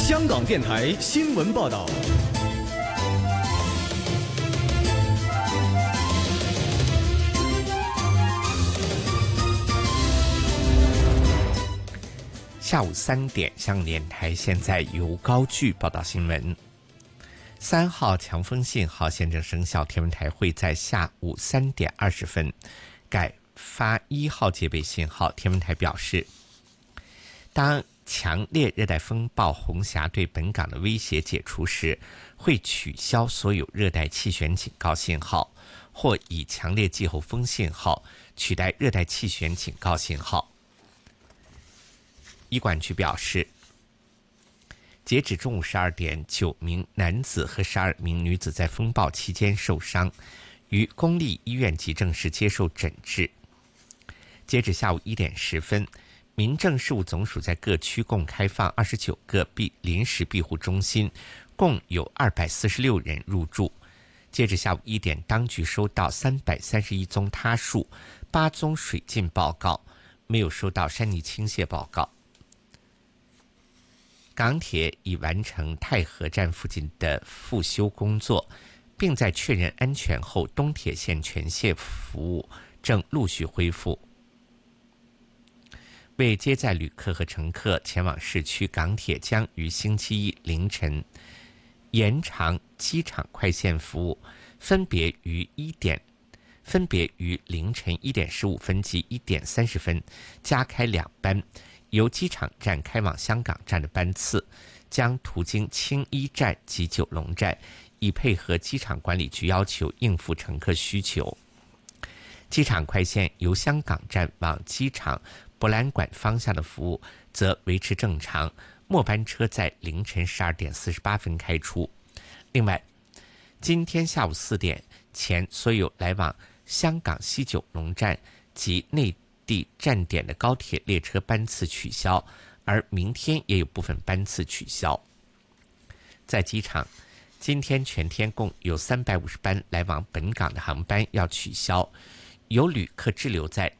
香港电台新闻报道。 下午3点，香港电台现在由高炬报道新闻。3号强风信号现正生效，天文台会在下午3点20分改发1号戒备信号。天文台表示，当强烈热带风暴红霞对本港的威胁解除时，会取消所有热带气旋警告信号，或以强烈季候风信号取代热带气旋警告信号。医管局表示，截止中午12点，9名男子和12名女子在风暴期间受伤，于公立医院急症室接受诊治。截止下午1点10分，民政事务总署在各区共开放29个临时庇护中心，共有246人入住。截至下午1点，当局收到331宗塌树、8宗水浸报告，没有收到山泥倾泻报告。港铁已完成太和站附近的复修工作，并在确认安全后，东铁线全线服务正陆续恢复。为接载旅客和乘客前往市区，港铁将于星期一凌晨延长机场快线服务，分别于凌晨1点15分及1点30分加开2班，由机场站开往香港站的班次将途经青衣站及九龙站，以配合机场管理局要求应付乘客需求。机场快线由香港站往机场博览馆方向的服务则维持正常，末班车在凌晨12点48分开出。另外，今天下午4点前，所有来往香港西九龙站及内地站点的高铁列车班次取消，而明天也有部分班次取消。在机场，今天全天共有350班来往本港的航班要取消，有旅客滞留在